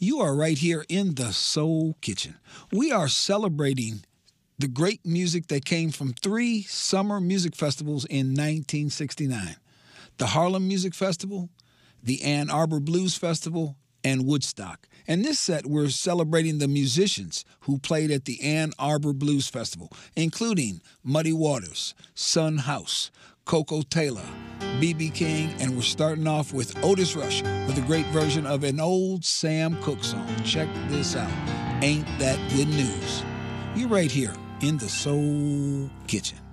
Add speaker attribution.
Speaker 1: You are right here in the Soul Kitchen. We are celebrating the great music that came from three summer music festivals in 1969: the Harlem Music Festival, the Ann Arbor Blues Festival, and Woodstock. And this set, we're celebrating the musicians who played at the Ann Arbor Blues Festival, including Muddy Waters, Son House, Coco Taylor, B.B. King, and we're starting off with Otis Rush with a great version of an old Sam Cooke song. Check this out. Ain't That Good News? You're right here in the Soul Kitchen.